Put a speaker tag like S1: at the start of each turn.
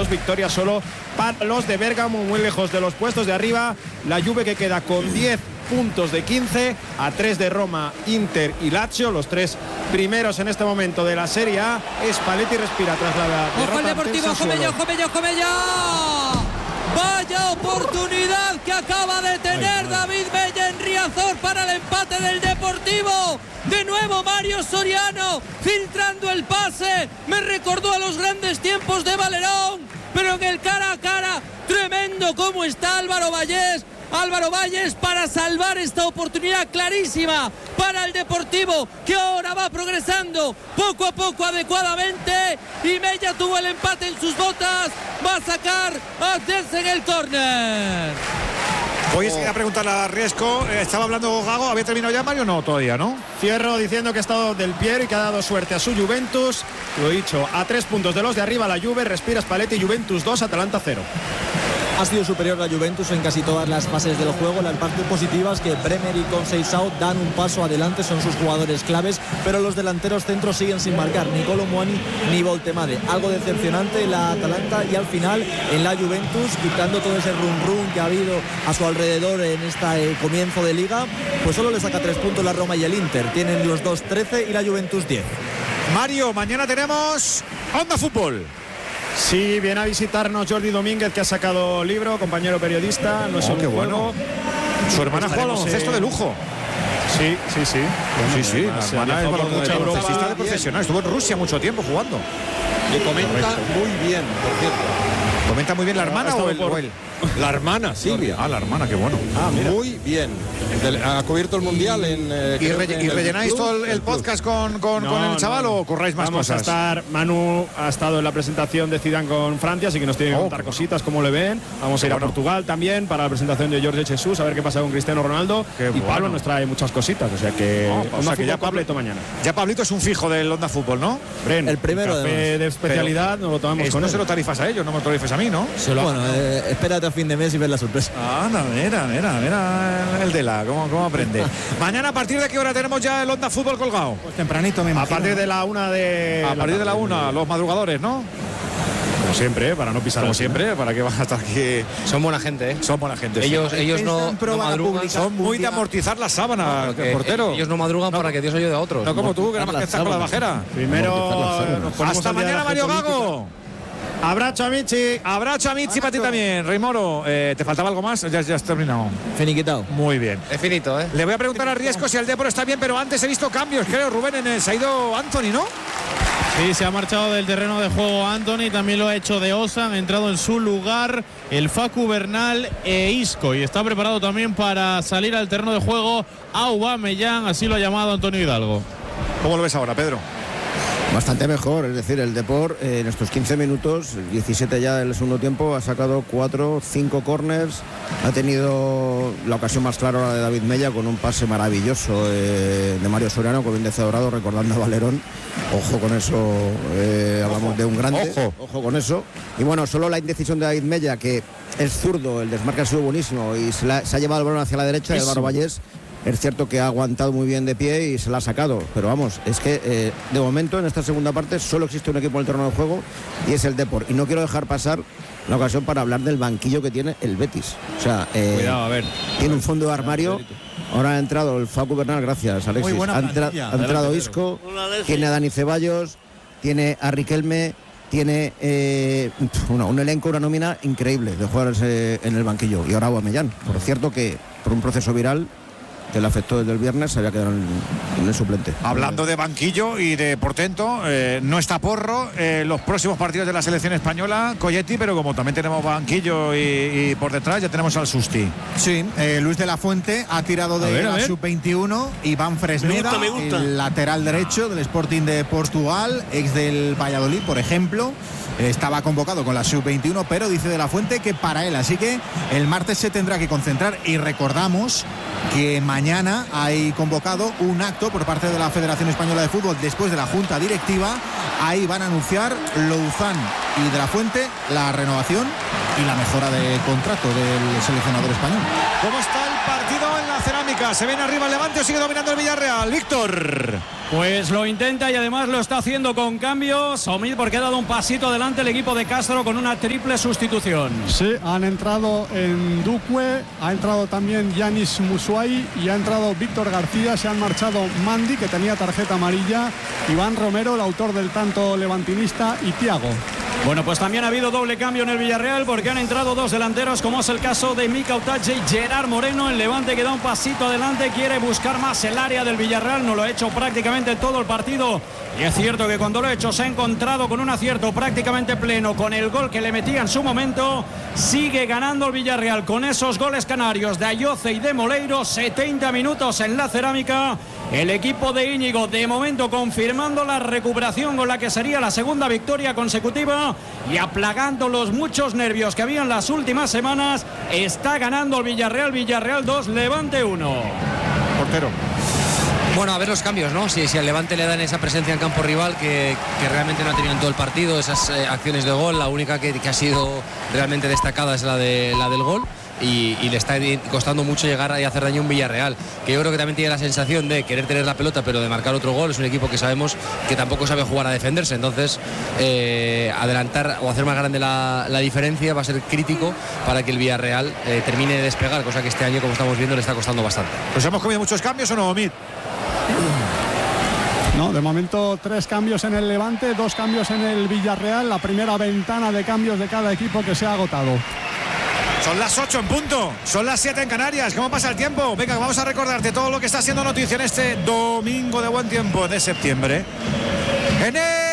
S1: 2 victorias solo para los de Bérgamo, muy lejos de los puestos de arriba. La Juve que queda con 10 puntos de 15, a 3 de Roma, Inter y Lazio, los 3 primeros en este momento de la Serie A. Spalletti respira tras la derrota.
S2: ¡Ojo el Deportivo! ¡Ojo Mella! ¡Vaya oportunidad que acaba de tener David Mella en Riazor para el empate del Deportivo! De nuevo Mario Soriano filtrando el pase. Me recordó a los grandes tiempos de Valerón, pero en el cara a cara, tremendo cómo está Álvaro Valles para salvar esta oportunidad clarísima para el Deportivo, que ahora va progresando poco a poco adecuadamente, y Mella tuvo el empate en sus botas, va a sacar a hacerse en el córner.
S3: Hoy es que a preguntarle a Riesco, estaba hablando Gago, ¿había terminado ya Mario? No, todavía, ¿no?
S1: Fierro diciendo que ha estado del Piero y que ha dado suerte a su Juventus. Lo he dicho, a 3 puntos de los de arriba la Juve, respira Spalletti, Juventus 2, Atalanta 0.
S4: Ha sido superior la Juventus en casi todas las fases del juego. Las partes positivas que Bremer y Conceição dan un paso adelante, son sus jugadores claves, pero los delanteros centros siguen sin marcar, ni Kolo Muani ni Voltemade. Algo decepcionante la Atalanta, y al final en la Juventus, quitando todo ese rum que ha habido a su alrededor en este comienzo de liga, pues solo le saca 3 puntos la Roma y el Inter. Tienen los dos 13 y la Juventus 10.
S3: Mario, mañana tenemos Onda Fútbol.
S1: Sí, viene a visitarnos Jordi Domínguez, que ha sacado libro, compañero periodista. No es
S3: qué bueno. Su hermana juega baloncesto de lujo.
S1: Sí.
S3: Bueno, la hermana es baloncestista de profesional. Estuvo en Rusia mucho tiempo jugando.
S5: Y comenta muy bien, por cierto.
S3: ¿Comenta muy bien la hermana o él?
S5: La hermana, Silvia.
S3: La hermana, qué bueno.
S5: Muy bien. Ha cubierto el Mundial en...
S3: ¿Y rellenáis todo el podcast con el chaval o curráis más
S1: vamos
S3: cosas?
S1: A estar, Manu ha estado en la presentación de Zidane con Francia, así que nos tiene que contar cositas, como le ven. Vamos a ir a Portugal también para la presentación de Jorge Jesus, a ver qué pasa con Cristiano Ronaldo. Y Pablo nos trae muchas cositas, o sea que ya Pablito mañana.
S3: Ya Pablito es un fijo del Onda Fútbol, ¿no?
S1: El primero de especialidad nos lo tomamos con él.
S3: No se lo tarifas a ellos, no me lo tarifes a mí, ¿no?
S4: Bueno, espérate a fin de mes y ver la sorpresa.
S3: Mira el de la, cómo aprende. Mañana, ¿a partir de qué hora tenemos ya el Onda Fútbol colgado?
S1: Pues tempranito, me imagino. A partir de la 1 de...
S3: A partir de la 1, los madrugadores, ¿no?
S1: Como siempre, para no pisar.
S3: Como siempre, para que van a estar aquí.
S5: Son buena gente, ¿eh?
S3: Son buena gente.
S5: Ellos no madrugan.
S3: Son muy de amortizar las sábanas, portero.
S5: Ellos no madrugan para que Dios ayude a otros.
S3: No como tú, que nada más que estás con la bajera.
S1: Primero,
S3: hasta mañana, Mario Gago.
S1: Abrazo a Michi
S3: para ti también, Rey Moro. ¿Te faltaba algo más? Ya has terminado.
S4: Finiquitado.
S3: Muy bien.
S5: Es finito, ¿eh?
S3: Le voy a preguntar a Riesco si el Depor está bien, pero antes he visto cambios, creo, Rubén, se ha ido Anthony, ¿no?
S6: Sí, se ha marchado del terreno de juego Anthony, también lo ha hecho de Osa, han entrado en su lugar el Facu Bernal e Isco, y está preparado también para salir al terreno de juego Aubameyang, así lo ha llamado Antonio Hidalgo.
S3: ¿Cómo lo ves ahora, Pedro?
S7: Bastante mejor, es decir, el Depor en estos 15 minutos, 17 ya del segundo tiempo, ha sacado 5 corners, ha tenido la ocasión más clara de David Mella con un pase maravilloso de Mario Soriano, con bien Dorado, recordando a Valerón. Ojo con eso, hablamos de un grande, ojo con eso. Y bueno, solo la indecisión de David Mella, que es zurdo, el desmarque ha sido buenísimo y se ha llevado el balón hacia la derecha, y Álvaro Valles es cierto que ha aguantado muy bien de pie y se la ha sacado, pero vamos, es que de momento en esta segunda parte solo existe un equipo en el terreno de juego y es el Depor, y no quiero dejar pasar la ocasión para hablar del banquillo que tiene el Betis. O sea,
S1: cuidado, a ver.
S7: Tiene un fondo de armario. Ahora ha entrado el Facu Bernal, gracias Alexis, ha entrado Isco, tiene a Dani Ceballos, tiene a Riquelme, tiene un elenco, una nómina increíble de jugadores en el banquillo, y ahora Aubameyang, por cierto, que por un proceso viral que le afectó desde el viernes, se había quedado en el suplente.
S3: Hablando de banquillo y de portento, no está Porro, los próximos partidos de la selección española, Colletti, pero como también tenemos banquillo y por detrás ya tenemos al Susti.
S8: Sí, Luis de la Fuente ha tirado de la sub-21, Iván Fresneda, el lateral derecho del Sporting de Portugal, ex del Valladolid, por ejemplo. Estaba convocado con la sub-21, pero dice de la Fuente que para él, así que el martes se tendrá que concentrar, y recordamos que mañana hay convocado un acto por parte de la Federación Española de Fútbol después de la Junta Directiva. Ahí van a anunciar Louzán y de la Fuente la renovación y la mejora de contrato del seleccionador español.
S3: ¿Cómo está el partido en la Cerámica. ¿Se viene arriba el Levante o sigue dominando el Villarreal? Víctor.
S9: Pues lo intenta y además lo está haciendo con cambios. Omid, porque ha dado un pasito adelante el equipo de Castro con una triple sustitución.
S10: Sí, han entrado en Duque, ha entrado también Yanis Musuay y ha entrado Víctor García. Se han marchado Mandi, que tenía tarjeta amarilla, Iván Romero, el autor del tanto levantinista, y Thiago.
S9: Bueno, pues también ha habido doble cambio en el Villarreal porque han entrado dos delanteros, como es el caso de Mika Utache y Gerard Moreno. El Levante que da un pasito adelante, quiere buscar más el área del Villarreal, no lo ha hecho prácticamente todo el partido. Y es cierto que cuando lo ha hecho se ha encontrado con un acierto prácticamente pleno con el gol que le metía en su momento. Sigue ganando el Villarreal con esos goles canarios de Ayoce y de Moleiro. 70 minutos en la Cerámica. El equipo de Íñigo de momento confirmando la recuperación con la que sería la segunda victoria consecutiva y aplagando los muchos nervios que había en las últimas semanas. Está ganando el Villarreal. Villarreal 2, Levante 1.
S3: Portero.
S11: Bueno, a ver los cambios, ¿no? Si al Levante le dan esa presencia en campo rival que realmente no ha tenido en todo el partido, esas acciones de gol, la única que ha sido realmente destacada es la del gol. Y le está costando mucho llegar y hacer daño a un Villarreal, que yo creo que también tiene la sensación de querer tener la pelota pero de marcar otro gol. Es un equipo que sabemos que tampoco sabe jugar a defenderse, entonces adelantar o hacer más grande la diferencia va a ser crítico para que el Villarreal termine de despegar, cosa que este año, como estamos viendo, le está costando bastante.
S3: ¿Pues hemos comido muchos cambios o no, Omid?
S10: No, de momento 3 cambios en el Levante, 2 cambios en el Villarreal, la primera ventana de cambios de cada equipo que se ha agotado.
S3: Son las 8 en punto, son las 7 en Canarias. ¿Cómo pasa el tiempo? Venga, vamos a recordarte todo lo que está siendo noticia en este domingo de buen tiempo de septiembre. En el